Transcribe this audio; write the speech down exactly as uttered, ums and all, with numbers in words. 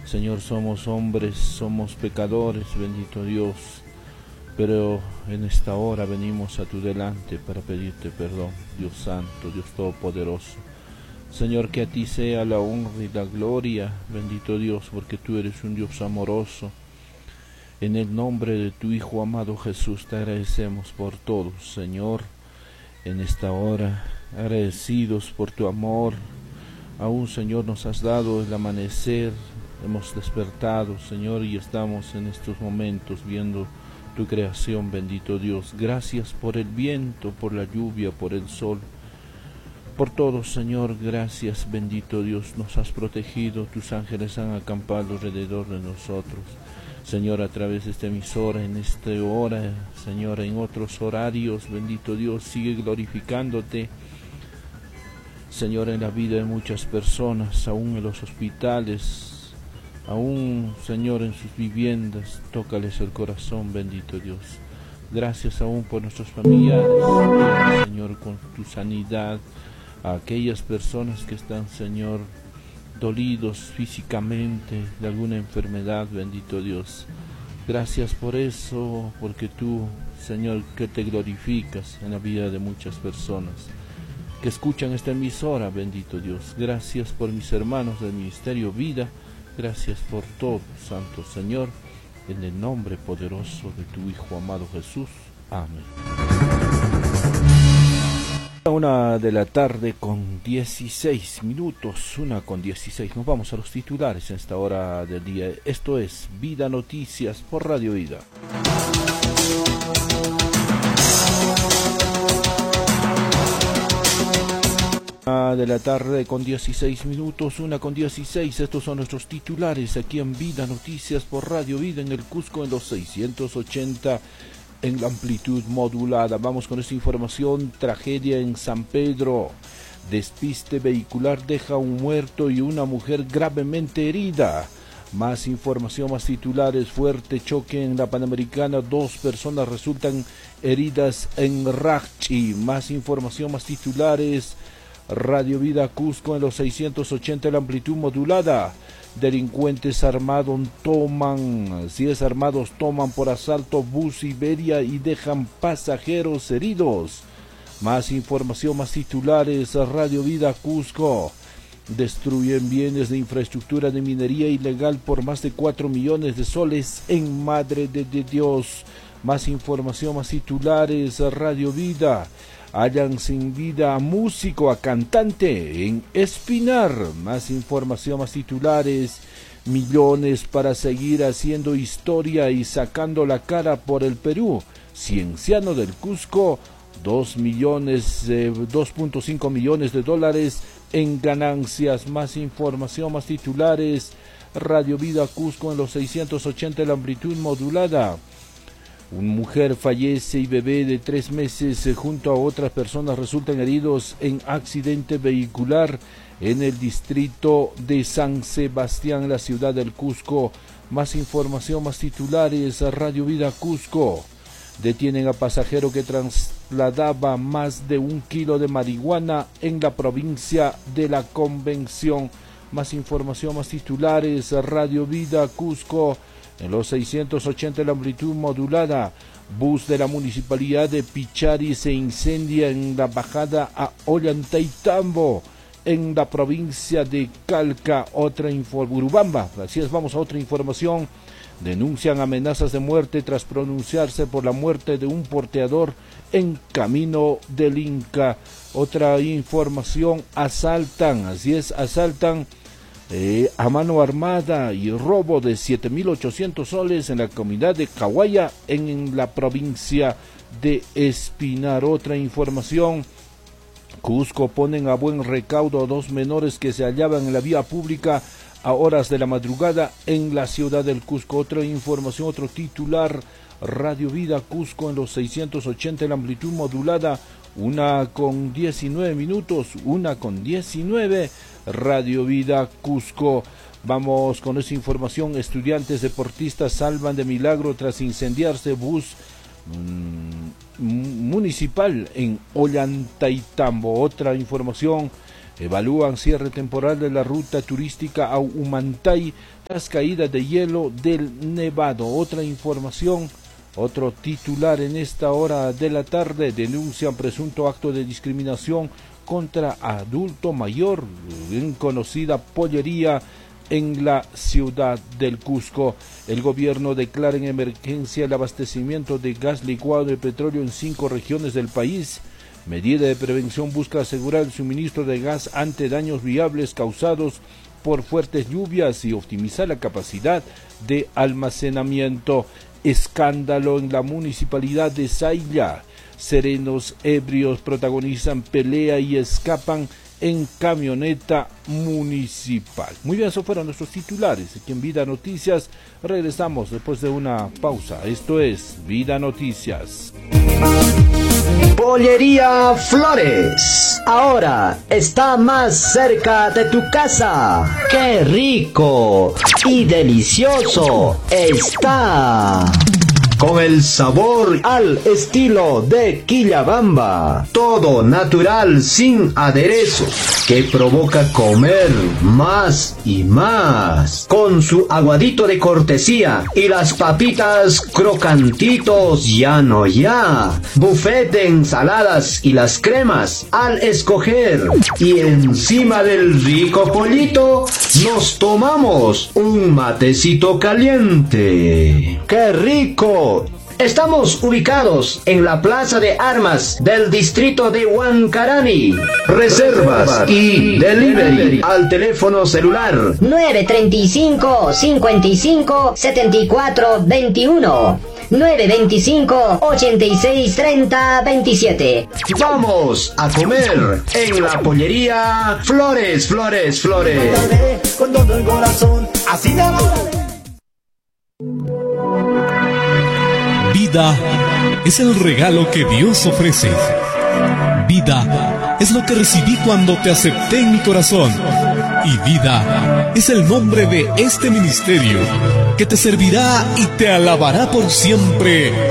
Señor, somos hombres, somos pecadores, bendito Dios, pero en esta hora venimos a tu delante para pedirte perdón, Dios Santo, Dios Todopoderoso. Señor, que a ti sea la honra y la gloria, bendito Dios, porque tú eres un Dios amoroso. En el nombre de tu Hijo amado Jesús te agradecemos por todo, Señor, en esta hora, agradecidos por tu amor. Aún, Señor, nos has dado el amanecer, hemos despertado, Señor, y estamos en estos momentos viendo tu creación, bendito Dios. Gracias por el viento, por la lluvia, por el sol, por todo, Señor. Gracias, bendito Dios, nos has protegido, tus ángeles han acampado alrededor de nosotros. Señor, a través de esta emisora, en esta hora, Señor, en otros horarios, bendito Dios, sigue glorificándote, Señor, en la vida de muchas personas, aún en los hospitales, aún, Señor, en sus viviendas. Tócales el corazón, bendito Dios. Gracias aún por nuestros familiares, Señor, con tu sanidad, a aquellas personas que están, Señor, dolidos físicamente de alguna enfermedad, bendito Dios. Gracias por eso, porque tú, Señor, que te glorificas en la vida de muchas personas que escuchan esta emisora, bendito Dios. Gracias por mis hermanos del Ministerio Vida, gracias por todo, Santo Señor, en el nombre poderoso de tu Hijo amado Jesús. Amén. Una de la tarde con dieciséis minutos, una con dieciséis. Nos vamos a los titulares en esta hora del día. Esto es Vida Noticias por Radio Vida. De la tarde con dieciséis minutos, una con dieciséis. Estos son nuestros titulares aquí en Vida Noticias por Radio Vida en el Cusco en los seiscientos ochenta en la amplitud modulada. Vamos con esta información. Tragedia en San Pedro. Despiste vehicular deja un muerto y una mujer gravemente herida. Más información, más titulares. Fuerte choque en la Panamericana. Dos personas resultan heridas en Rachi. Más información, más titulares. Radio Vida Cusco en los seiscientos ochenta, la amplitud modulada. Delincuentes armados toman, si es armados, toman por asalto bus Iberia y dejan pasajeros heridos. Más información, más titulares. Radio Vida Cusco. Destruyen bienes de infraestructura de minería ilegal por más de cuatro millones de soles en Madre de, de Dios. Más información, más titulares. Radio Vida. Hallan sin vida a músico, a cantante en Espinar. Más información, más titulares. Millones para seguir haciendo historia y sacando la cara por el Perú. Cienciano del Cusco, dos millones, eh, dos punto cinco millones de dólares en ganancias. Más información, más titulares. Radio Vida Cusco en los seiscientos ochenta, la amplitud modulada. Una mujer fallece y bebé de tres meses eh, junto a otras personas resultan heridos en accidente vehicular en el distrito de San Sebastián, en la ciudad del Cusco. Más información, más titulares. Radio Vida Cusco. Detienen a pasajero que trasladaba más de un kilo de marihuana en la provincia de La Convención. Más información, más titulares. Radio Vida Cusco. En los seiscientos ochenta, la amplitud modulada. Bus de la municipalidad de Pichari se incendia en la bajada a Ollantaytambo, en la provincia de Calca. Otra información. Urubamba. Así es, vamos a otra información. Denuncian amenazas de muerte tras pronunciarse por la muerte de un porteador en Camino del Inca. Otra información. Asaltan, así es, asaltan Eh, a mano armada y robo de siete mil ochocientos soles en la comunidad de Cahuaya, en, en la provincia de Espinar. Otra información. Cusco ponen a buen recaudo a dos menores que se hallaban en la vía pública a horas de la madrugada en la ciudad del Cusco. Otra información, otro titular. Radio Vida Cusco en los seiscientos ochenta, en la amplitud modulada. Una con diecinueve minutos, una con diecinueve. Radio Vida Cusco. Vamos con esa información. Estudiantes deportistas salvan de milagro tras incendiarse bus mmm, municipal en Ollantaytambo. Otra información. evalúan cierre temporal de la ruta turística a Humantay tras caída de hielo del Nevado. Otra información, otro titular en esta hora de la tarde: denuncian presunto acto de discriminación contra adulto mayor en conocida pollería en la ciudad del Cusco. El gobierno declara en emergencia el abastecimiento de gas licuado y petróleo en cinco regiones del país. Medida de prevención busca asegurar el suministro de gas ante daños viables causados por fuertes lluvias y optimizar la capacidad de almacenamiento. Escándalo en la municipalidad de Sailla. Serenos ebrios protagonizan pelea y escapan en camioneta municipal. Muy bien, esos fueron nuestros titulares aquí en Vida Noticias. Regresamos después de una pausa. Esto es Vida Noticias. Pollería Flores, ahora está más cerca de tu casa. ¡Qué rico y delicioso está! Con el sabor al estilo de Quillabamba. Todo natural sin aderezos, que provoca comer más y más. Con su aguadito de cortesía y las papitas crocantitos ya no ya. Buffet de ensaladas y las cremas al escoger. Y encima del rico pollito nos tomamos un matecito caliente. ¡Qué rico! Estamos ubicados en la Plaza de Armas del distrito de Huancarani. Reservas y delivery al teléfono celular nueve treinta y cinco, cincuenta y cinco, setenta y cuatro veintiuno. nueve veinticinco, ochenta y seis, treinta, veintisiete. Vamos a comer en la pollería Flores, Flores, Flores. Con todo el corazón, así de Vida es el regalo que Dios ofrece. Vida es lo que recibí cuando te acepté en mi corazón. Y vida es el nombre de este ministerio que te servirá y te alabará por siempre.